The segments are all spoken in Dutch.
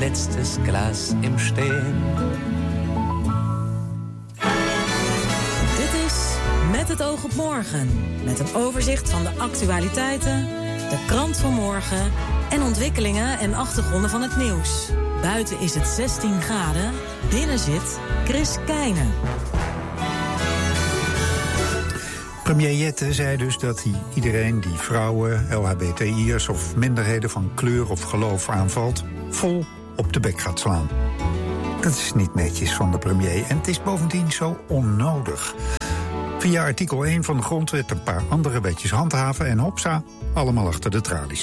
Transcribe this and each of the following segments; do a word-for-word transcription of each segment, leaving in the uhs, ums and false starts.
letztes Glas im Stehen. Dit is Met het oog op morgen. Met een overzicht van de actualiteiten, de krant van morgen en ontwikkelingen en achtergronden van het nieuws. Buiten is het zestien graden, binnen zit Chris Keijnen. Premier Jette zei dus dat hij iedereen die vrouwen, L H B T I'ers of minderheden van kleur of geloof aanvalt, vol op de bek gaat slaan. Dat is niet netjes van de premier en het is bovendien zo onnodig. Via artikel één van de grondwet een paar andere wetjes handhaven en hopsa, allemaal achter de tralies.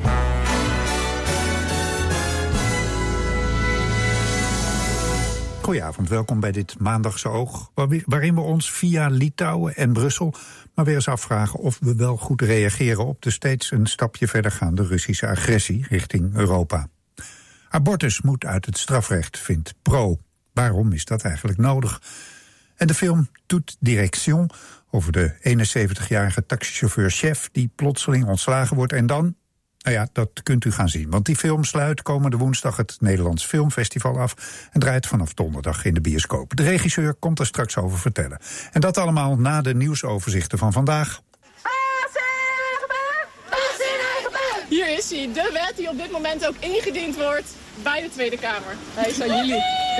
Goedenavond, welkom bij dit Maandagse Oog, waarin we ons via Litouwen en Brussel maar weer eens afvragen of we wel goed reageren op de steeds een stapje verder gaande Russische agressie richting Europa. Abortus moet uit het strafrecht, vindt Pro. Waarom is dat eigenlijk nodig? En de film Toute Direction over de eenenzeventigjarige taxichauffeur-chef die plotseling ontslagen wordt en dan... Nou ja, dat kunt u gaan zien, want die film sluit komende woensdag het Nederlands Filmfestival af en draait vanaf donderdag in de bioscoop. De regisseur komt er straks over vertellen. En dat allemaal na de nieuwsoverzichten van vandaag. Hier is hij, de wet die op dit moment ook ingediend wordt bij de Tweede Kamer. Hij is aan jullie.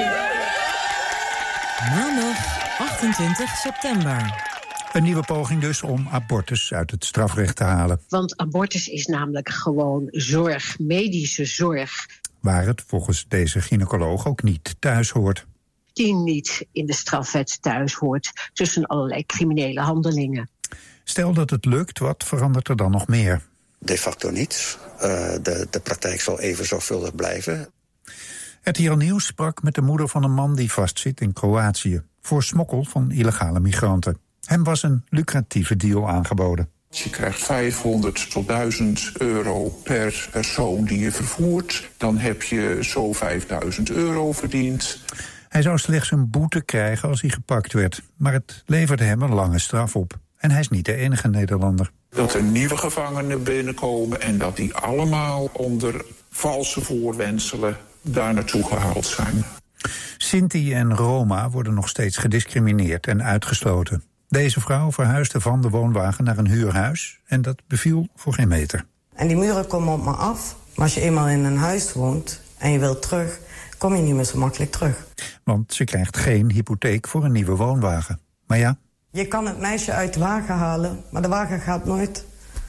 Maandag achtentwintig september. Een nieuwe poging dus om abortus uit het strafrecht te halen. Want abortus is namelijk gewoon zorg, medische zorg. Waar het volgens deze gynaecoloog ook niet thuis hoort. Die niet in de strafwet thuis hoort tussen allerlei criminele handelingen. Stel dat het lukt, wat verandert er dan nog meer? De facto niets. Uh, de, de praktijk zal even zorgvuldig blijven. R T L Nieuws sprak met de moeder van een man die vastzit in Kroatië voor smokkel van illegale migranten. Hem was een lucratieve deal aangeboden. Je krijgt vijfhonderd tot duizend euro per persoon die je vervoert. Dan heb je zo vijfduizend euro verdiend. Hij zou slechts een boete krijgen als hij gepakt werd. Maar het leverde hem een lange straf op. En hij is niet de enige Nederlander. Dat er nieuwe gevangenen binnenkomen en dat die allemaal onder valse voorwendselen daar naartoe gehaald zijn. Sinti en Roma worden nog steeds gediscrimineerd en uitgesloten. Deze vrouw verhuisde van de woonwagen naar een huurhuis en dat beviel voor geen meter. En die muren komen op me af, maar als je eenmaal in een huis woont en je wilt terug, kom je niet meer zo makkelijk terug. Want ze krijgt geen hypotheek voor een nieuwe woonwagen. Maar ja. Je kan het meisje uit de wagen halen, maar de wagen gaat nooit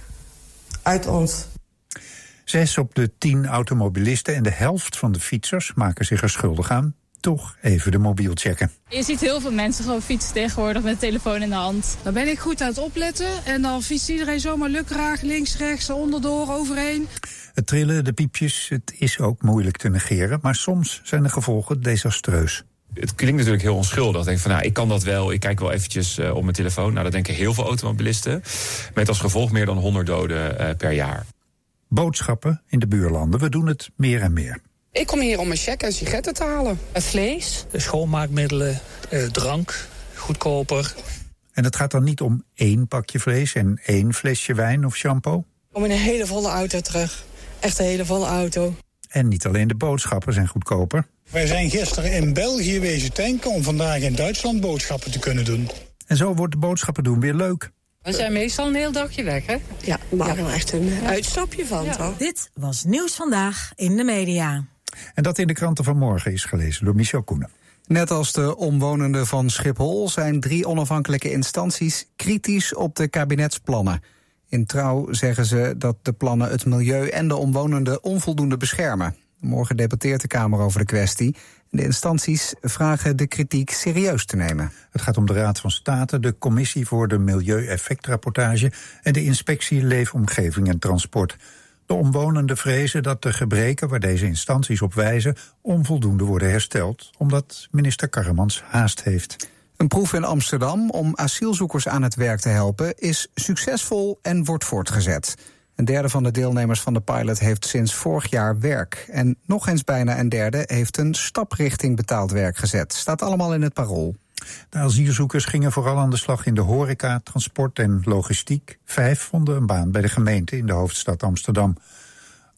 uit ons. Zes op de tien automobilisten en de helft van de fietsers maken zich er schuldig aan. Toch even de mobiel checken. Je ziet heel veel mensen gewoon fietsen tegenwoordig met de telefoon in de hand. Dan ben ik goed aan het opletten en dan fietst iedereen zomaar lukraak links, rechts, onderdoor, overheen. Het trillen, de piepjes, het is ook moeilijk te negeren, maar soms zijn de gevolgen desastreus. Het klinkt natuurlijk heel onschuldig. Ik denk van, nou, ik kan dat wel, ik kijk wel eventjes uh, op mijn telefoon. Nou, dat denken heel veel automobilisten. Met als gevolg meer dan honderd doden uh, per jaar. Boodschappen in de buurlanden, we doen het meer en meer. Ik kom hier om een cheque en sigaretten te halen. Het vlees. De schoonmaakmiddelen, eh, drank, goedkoper. En het gaat dan niet om één pakje vlees en één flesje wijn of shampoo? Om in een hele volle auto terug. Echt een hele volle auto. En niet alleen de boodschappen zijn goedkoper. Wij zijn gisteren in België wezen tanken om vandaag in Duitsland boodschappen te kunnen doen. En zo wordt de boodschappen doen weer leuk. We zijn meestal een heel dagje weg, hè? Ja, we maken er echt een uitstapje van, ja. Toch? Dit was Nieuws Vandaag in de media. En dat in de kranten van morgen is gelezen door Michel Koenen. Net als de omwonenden van Schiphol zijn drie onafhankelijke instanties kritisch op de kabinetsplannen. In Trouw zeggen ze dat de plannen het milieu en de omwonenden onvoldoende beschermen. Morgen debatteert de Kamer over de kwestie. De instanties vragen de kritiek serieus te nemen. Het gaat om de Raad van State, de Commissie voor de Milieueffectrapportage en de Inspectie Leefomgeving en Transport. De omwonenden vrezen dat de gebreken waar deze instanties op wijzen onvoldoende worden hersteld, omdat minister Karremans haast heeft. Een proef in Amsterdam om asielzoekers aan het werk te helpen is succesvol en wordt voortgezet. Een derde van de deelnemers van de pilot heeft sinds vorig jaar werk. En nog eens bijna een derde heeft een stap richting betaald werk gezet. Staat allemaal in het Parool. De asielzoekers gingen vooral aan de slag in de horeca, transport en logistiek. Vijf vonden een baan bij de gemeente in de hoofdstad Amsterdam.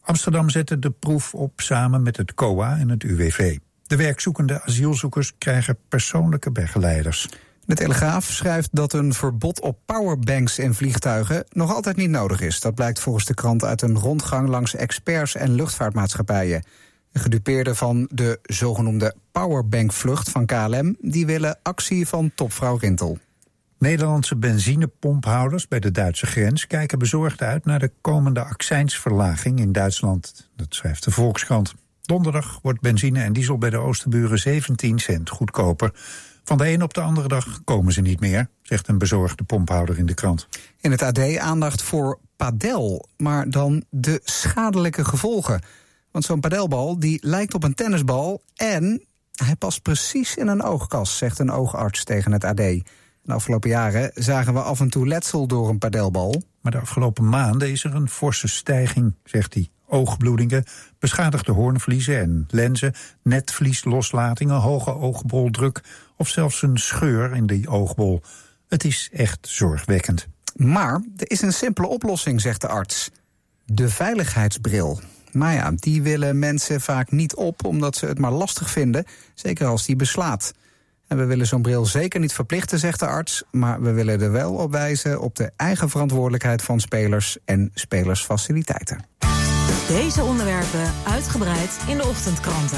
Amsterdam zette de proef op samen met het C O A en het U W V. De werkzoekende asielzoekers krijgen persoonlijke begeleiders. De Telegraaf schrijft dat een verbod op powerbanks in vliegtuigen nog altijd niet nodig is. Dat blijkt volgens de krant uit een rondgang langs experts en luchtvaartmaatschappijen. De gedupeerden van de zogenoemde powerbankvlucht van K L M... die willen actie van topvrouw Rintel. Nederlandse benzinepomphouders bij de Duitse grens kijken bezorgd uit naar de komende accijnsverlaging in Duitsland. Dat schrijft de Volkskrant. Donderdag wordt benzine en diesel bij de Oosterburen zeventien cent goedkoper. Van de een op de andere dag komen ze niet meer, zegt een bezorgde pomphouder in de krant. In het A D aandacht voor padel, maar dan de schadelijke gevolgen. Want zo'n padelbal die lijkt op een tennisbal en hij past precies in een oogkas, zegt een oogarts tegen het A D. De afgelopen jaren zagen we af en toe letsel door een padelbal. Maar de afgelopen maanden is er een forse stijging, zegt hij. Oogbloedingen, beschadigde hoornvliezen en lenzen, netvlieslosslatingen, hoge oogboldruk of zelfs een scheur in die oogbol. Het is echt zorgwekkend. Maar er is een simpele oplossing, zegt de arts. De veiligheidsbril. Maar ja, die willen mensen vaak niet op omdat ze het maar lastig vinden, zeker als die beslaat. En we willen zo'n bril zeker niet verplichten, zegt de arts, maar we willen er wel op wijzen op de eigen verantwoordelijkheid van spelers en spelersfaciliteiten. Deze onderwerpen uitgebreid in de ochtendkranten.